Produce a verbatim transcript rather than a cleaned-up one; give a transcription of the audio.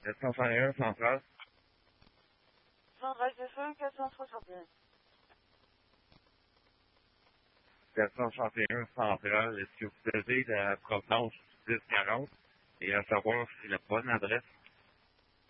quatre cent soixante et un central. Central, c'est sûr, quatre cent soixante et un. quatre cent soixante et un central. Est-ce que vous avez la provenance dix quarante et à savoir si c'est la bonne adresse?